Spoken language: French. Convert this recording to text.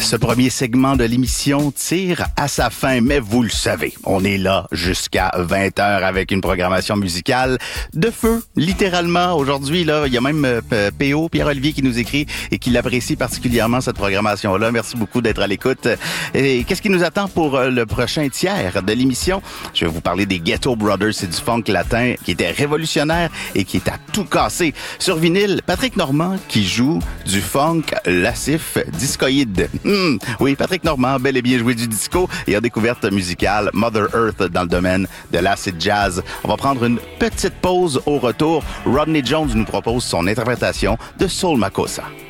Ce premier segment de l'émission tire à sa fin, mais vous le savez, on est là jusqu'à 20h avec une programmation musicale de feu, littéralement. Aujourd'hui, là, il y a même PO, Pierre-Olivier, qui nous écrit et qui l'apprécie particulièrement, cette programmation-là. Merci beaucoup d'être à l'écoute. Et qu'est-ce qui nous attend pour le prochain tiers de l'émission? Je vais vous parler des Ghetto Brothers, c'est du funk latin qui était révolutionnaire et qui est à tout casser. Sur vinyle, Patrick Normand qui joue du funk lascif discoïde. Oui, Patrick Normand, bel et bien joué du disco et en découverte musicale Mother Earth dans le domaine de l'acid jazz. On va prendre une petite pause au retour. Rodney Jones nous propose son interprétation de Soul Makossa.